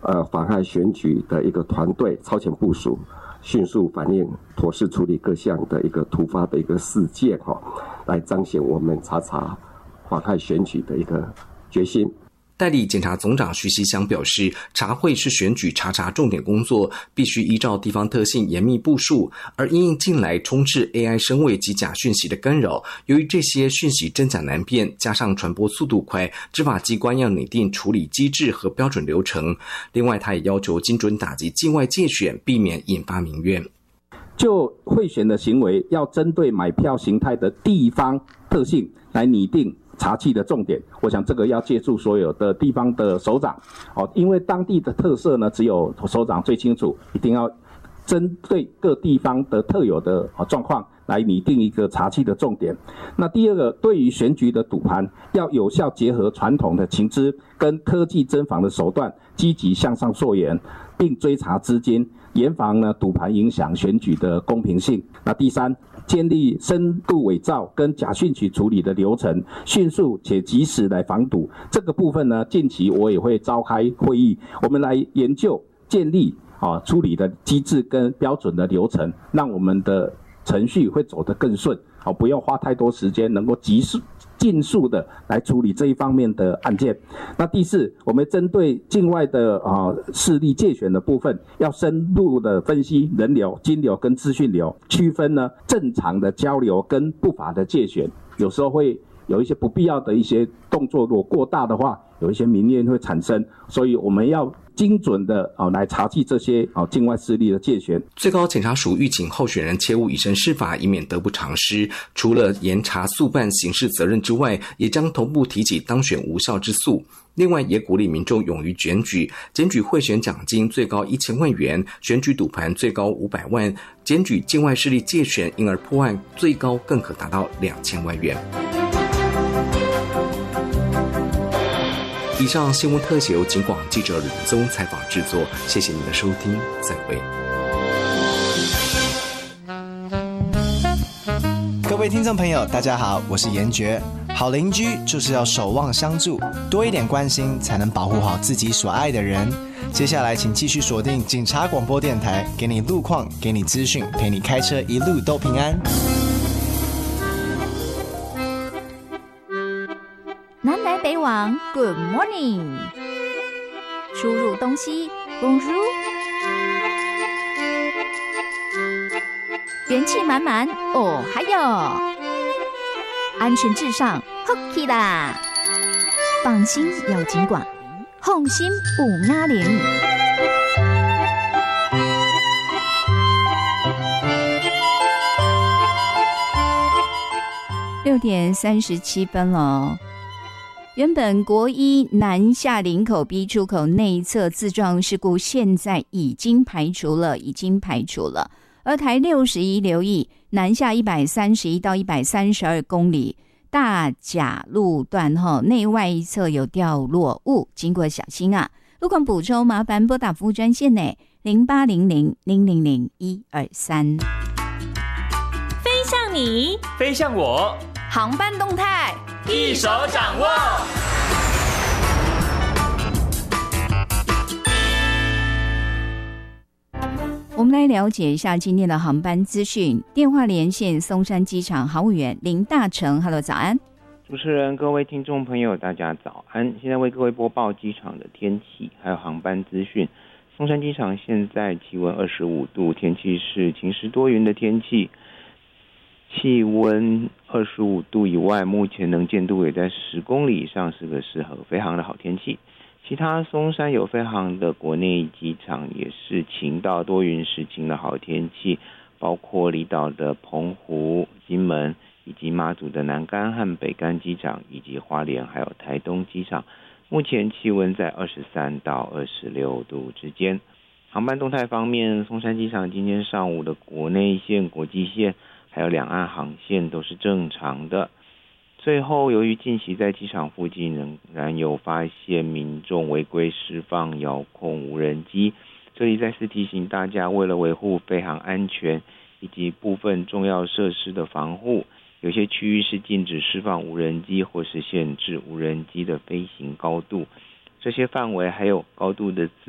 妨害选举的一个团队超前部署，迅速反应，妥善处理各项的一个突发的一个事件来彰显我们查妨害选举的一个决心。 代理检察总长徐锡祥表示，查会是选举查重点工作，必须依照地方特性严密部署。而因应近来充斥 AI 声位及假讯息的干扰，由于这些讯息真假难辨，加上传播速度快，执法机关要拟定处理机制和标准流程。另外，他也要求精准打击境外介选，避免引发民怨。 就贿选的行为，要针对买票形态的地方特性来拟定查缉的重点，我想这个要借助所有的地方的首长，因为当地的特色呢，只有首长最清楚，一定要针对各地方的特有的状况来拟定一个查缉的重点。那第二个，对于选举的赌盘，要有效结合传统的情资跟科技侦防的手段，积极向上溯源，并追查资金，严防呢赌盘影响选举的公平性。那第三，建立深度伪造跟假讯息处理的流程，迅速且及时来防堵。这个部分呢，近期我也会召开会议，我们来研究建立处理的机制跟标准的流程，让我们的程序会走得更顺，不要花太多时间，能够尽速的来处理这一方面的案件。那第四，我们针对境外的势力介选的部分，要深入的分析人流、金流跟资讯流，区分呢正常的交流跟不法的介选，有时候会有一些不必要的一些动作，如果过大的话，有一些民怨会产生，所以我们要精准的来查缉这些境外势力的介选。 最高检察署预请候选人切勿以身试法，以免得不偿失。除了严查速办刑事责任之外，也将同步提起当选无效之诉。另外，也鼓励民众勇于检举，检举贿选奖金最高1000万元，选举赌盘最高500万，检举境外势力介选因而破案，最高更可达到2000万元。以上新闻特写由警广记者吕宗采访制作，谢谢您的收听，再会。 各位听众朋友，大家好，我是严爵。好邻居就是要守望相助，多一点关心，才能保护好自己所爱的人。接下来，请继续锁定警察广播电台，给你路况，给你资讯，陪你开车一路都平安。 南来北往 ，Good morning。输入东西 ，Bonjour。元气满满，哦，还有安全至上 ，Hockey 啦！放心有警广，放心有哑铃。6点37分了。原本国一南下林口 B 出口内侧自撞事故，现在已经排除了。而台61留意南下131到132公里大甲路段内外一侧有掉落物，经过小心啊！路况补充，麻烦拨打服务专线呢0800000123。 飞向你， 飞向我， 航班动态一手掌握。 我们来了解一下今天的航班资讯。电话连线松山机场航务员林大成 ，Hello， 早安。 主持人、各位听众朋友，大家早安！现在为各位播报机场的天气还有航班资讯。松山机场现在气温25度，天气是晴时多云的天气。气温25度以外，目前能见度也在10公里以上，是个适合飞航的好天气。其他松山有飞航的国内机场也是晴到多云时晴的好天气，包括离岛的澎湖、金门，以及马祖的南竿和北竿机场，以及花莲还有台东机场，目前气温在23到26度之间。航班动态方面，松山机场今天上午的国内线、国际线还有两岸航线都是正常的。最后，由于近期在机场附近仍然有发现民众违规释放遥控无人机，这里再次提醒大家，为了维护飞航安全以及部分重要设施的防护，有些区域是禁止释放无人机或是限制无人机的飞行高度，这些范围还有高度的